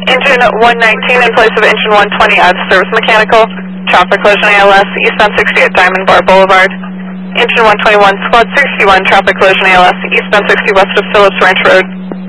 Engine 119 in place of engine 120 out of service mechanical. Traffic collision ALS, eastbound 60 at Diamond Bar Boulevard. Engine 121, squad 61, traffic collision ALS, eastbound 60 west of Phillips Ranch Road.